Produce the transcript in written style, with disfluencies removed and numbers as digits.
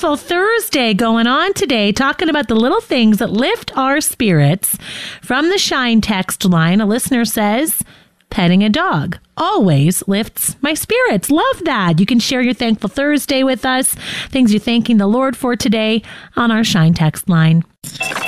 Thankful Thursday going on today, talking about the little things that lift our spirits. From the Shine text line, a listener says, petting a dog always lifts my spirits. Love that. You can share your Thankful Thursday with us, things you're thanking the Lord for today on our Shine text line.